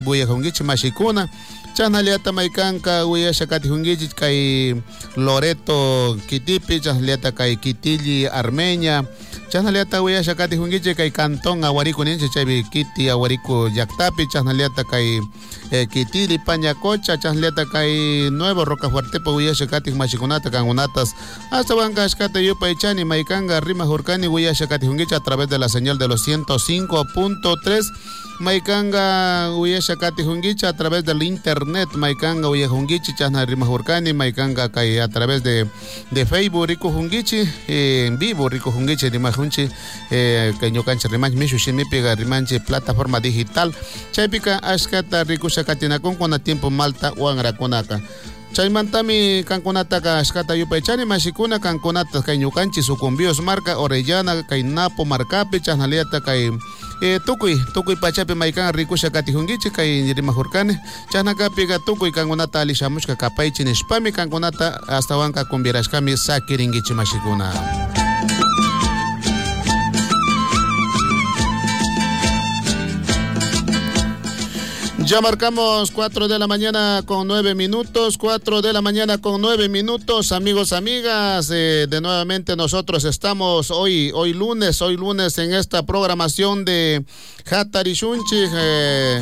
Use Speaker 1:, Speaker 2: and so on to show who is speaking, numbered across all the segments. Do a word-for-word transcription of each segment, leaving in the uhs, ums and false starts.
Speaker 1: buya hungichi mashikuna chanaliata maikanka uya shakati hungichi kai Loreto Kitipi chanaliata kai Kitili Armenia chanaliata uya shakati hungichi kai Cantón Aguarico ninche chabi Kiti Aguarico Yaktapi chanaliata kai eh, Kitili Pañacocha chanaliata kai Nuevo Rocafuartepo uya shakati mashikunata kangunatas hasta banca shkata yupa ichani maikanga rima hurkani uya shakati hungichi a través de la señal de los ciento cinco punto tres Maikanga uya shakati hungicha a través del internet, Maikanga uya hungichi chasna rima hurkani, Maikanga kai a través de, de Facebook rico hungichi, eh, en vivo rico hungichi rima hunchi, eh, que yo cancha rimanch mishu shimipiga rimanche plataforma digital, chaipika ashkata rico shakatina con con a tiempo malta uangra konaka. Chaymantami kankunata ka ashkata yupaychani mashikuna kankunata kay ñukanchis sucumbios marca Orellana kay Napo marcapi chahnaliata kay eh, tukuy tukuy pachapi maykan rikusha katijungichi kay rimajurkani chahnakapi ka tukuy kankunata alishamushka kapaychi nishpami kankunata hasta wanka kumbirashkami sakiringichi mashikuna. Ya marcamos cuatro de la mañana con nueve minutos, cuatro de la mañana con nueve minutos, amigos, amigas, eh, de nuevamente nosotros estamos hoy, hoy lunes, hoy lunes en esta programación de Hatarishunchi. Eh,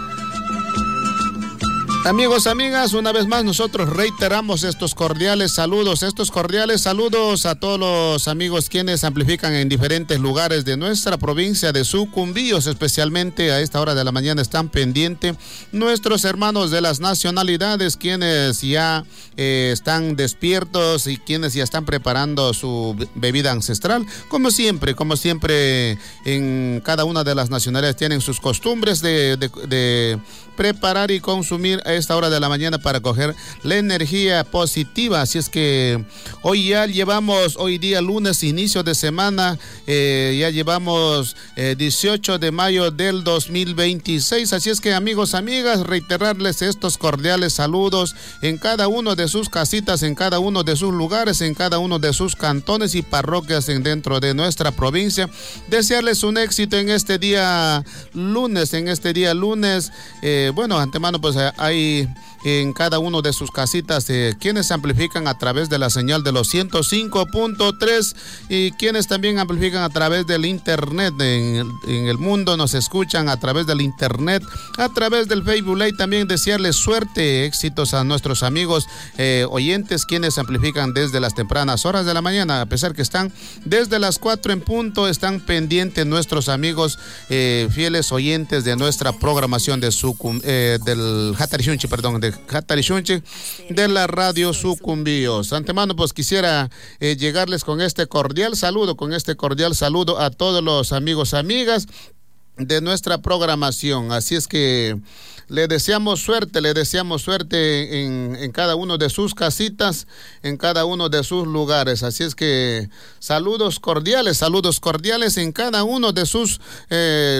Speaker 1: Amigos, amigas, una vez más nosotros reiteramos estos cordiales saludos, estos cordiales saludos a todos los amigos quienes amplifican en diferentes lugares de nuestra provincia de Sucumbíos, especialmente a esta hora de la mañana están pendientes nuestros hermanos de las nacionalidades quienes ya eh, están despiertos y quienes ya están preparando su bebida ancestral, como siempre, como siempre en cada una de las nacionalidades tienen sus costumbres de, de, de preparar y consumir a esta hora de la mañana para coger la energía positiva. Así es que hoy ya llevamos, hoy día lunes, inicio de semana, eh, ya llevamos eh, dieciocho de mayo del dos mil veintiséis. Así es que amigos, amigas, reiterarles estos cordiales saludos en cada uno de sus casitas, en cada uno de sus lugares, en cada uno de sus cantones y parroquias en, dentro de nuestra provincia. Desearles un éxito en este día lunes, en este día lunes. Eh, Bueno, antemano pues hay en cada uno de sus casitas eh, quienes amplifican a través de la señal de los ciento cinco punto tres y quienes también amplifican a través del internet en, en el mundo, nos escuchan a través del internet, a través del Facebook Live. También desearles suerte, éxitos a nuestros amigos eh, oyentes quienes amplifican desde las tempranas horas de la mañana, a pesar que están desde las cuatro en punto, están pendientes nuestros amigos eh, fieles oyentes de nuestra programación de su eh, del Hatarishunchi, perdón, de Hatarishunchi, de la radio Sucumbíos. Antemano pues quisiera eh, llegarles con este cordial saludo, con este cordial saludo a todos los amigos, amigas de nuestra programación. Así es que le deseamos suerte, le deseamos suerte en, en cada uno de sus casitas, en cada uno de sus lugares. Así es que saludos cordiales, saludos cordiales en cada uno de sus eh,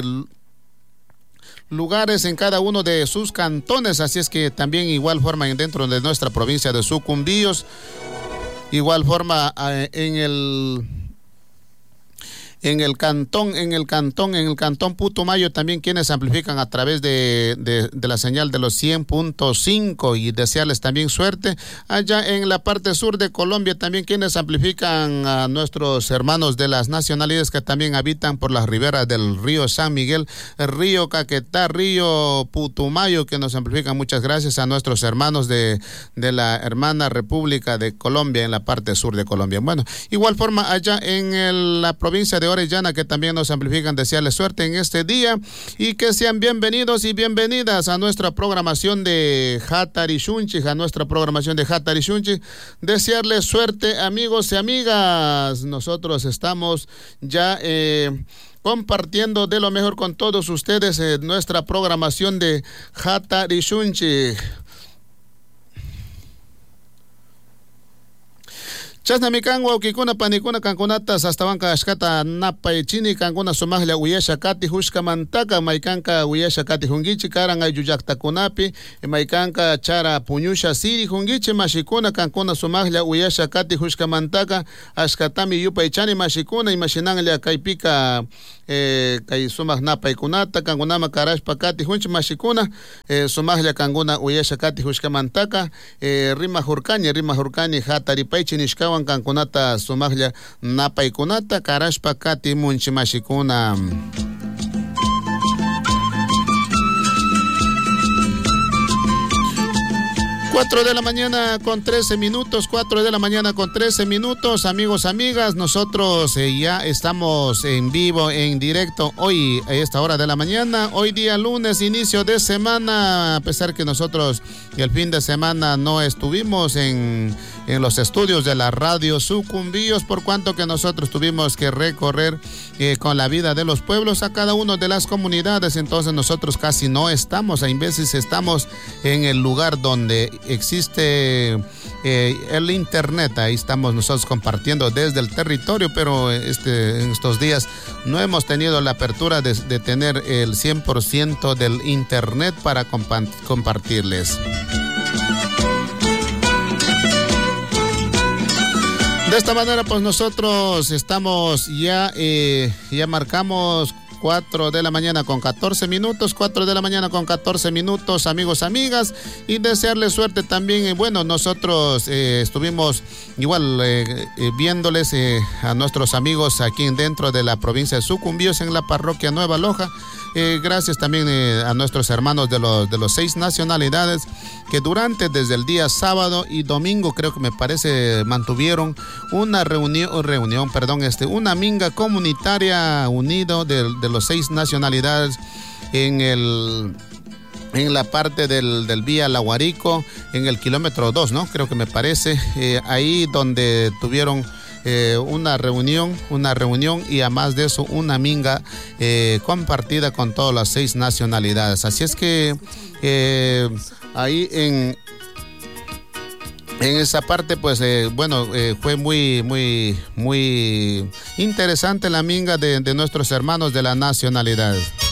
Speaker 1: lugares, en cada uno de sus cantones. Así es que también igual forma dentro de nuestra provincia de Sucumbíos, igual forma eh, en el en el cantón, en el cantón, en el cantón Putumayo también quienes amplifican a través de, de, de la señal de los cien punto cinco y desearles también suerte. Allá en la parte sur de Colombia también quienes amplifican a nuestros hermanos de las nacionalidades que también habitan por las riberas del río San Miguel, el río Caquetá, río Putumayo, que nos amplifican. Muchas gracias a nuestros hermanos de, de la hermana República de Colombia en la parte sur de Colombia. Bueno, igual forma allá en el, la provincia de Orellana que también nos amplifican, desearles suerte en este día y que sean bienvenidos y bienvenidas a nuestra programación de Hatarishunchi, a nuestra programación de Hatarishunchi. Desearles suerte, amigos y amigas. Nosotros estamos ya eh, compartiendo de lo mejor con todos ustedes en nuestra programación de Hatarishunchi. Chasna mi kanwa ukikuna panikuna kankunata sastawanka ashkata napay chini kankuna sumaqlla uyasha kati hushka mantaka maykanka uyasha kati hungichi karan aylluyllaqtakunapi maykanka chara puñusha siri hungichi mashikuna kankuna sumaqlla uyasha kati hushka mantaka ashkatami yupay chani mashikuna imashinanlla kaypika eh, kay sumaq napaykunata kankunama karashpa kati hunchi mashikuna eh, sumaqlla kankuna uyasha kati hushka mantaka eh, rima hurkani rima hurkani hataripaychi nishkawan kankunata sumaqlla napaykunata karashpa kati munchi mashikuna. Cuatro de la mañana con trece minutos, cuatro de la mañana con trece minutos, amigos, amigas, nosotros eh, ya estamos en vivo, en directo, hoy a esta hora de la mañana, hoy día lunes, inicio de semana, a pesar que nosotros el fin de semana no estuvimos en, en los estudios de la radio Sucumbíos, por cuanto que nosotros tuvimos que recorrer eh, con la vida de los pueblos a cada una de las comunidades, entonces nosotros casi no estamos, a veces estamos en el lugar donde existe eh, el internet, ahí estamos nosotros compartiendo desde el territorio, pero este, en estos días no hemos tenido la apertura de, de tener el cien por ciento del internet para compa- compartirles. De esta manera pues nosotros estamos ya, eh, ya marcamos cuatro de la mañana con catorce minutos, cuatro de la mañana con catorce minutos, amigos, amigas, y desearles suerte también. Eh, bueno, nosotros eh, estuvimos igual eh, eh, viéndoles eh, a nuestros amigos aquí dentro de la provincia de Sucumbíos en la parroquia Nueva Loja. Eh, gracias también eh, a nuestros hermanos de los, de los seis nacionalidades que durante desde el día sábado y domingo, creo que me parece, mantuvieron una reunión, reunión, perdón, este, una minga comunitaria unido de, de los seis nacionalidades en el en la parte del, del vía La Guarico, en el kilómetro dos, ¿no? Creo que me parece, eh, ahí donde tuvieron Eh, una reunión, una reunión y además de eso una minga eh, compartida con todas las seis nacionalidades. Así es que eh, ahí en en esa parte pues eh, bueno eh, fue muy muy muy interesante la minga de, de nuestros hermanos de la nacionalidad.